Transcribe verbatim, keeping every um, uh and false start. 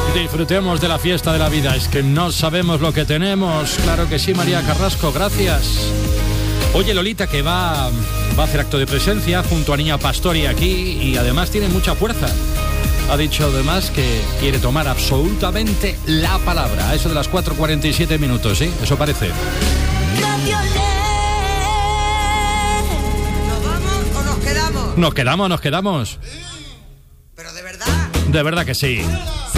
Disfrutemos de la fiesta de la vida. Es que no sabemos lo que tenemos. Claro que sí, María Carrasco, gracias. Oye, Lolita, que va, va a hacer acto de presencia junto a Niña Pastori aquí y además tiene mucha fuerza. Ha dicho además que quiere tomar absolutamente la palabra. A eso de las cuatro cuarenta y siete minutos, ¿sí? Eso parece. ¿Nos vamos o nos quedamos? Nos quedamos, nos quedamos. ¿Pero de verdad? De verdad que sí.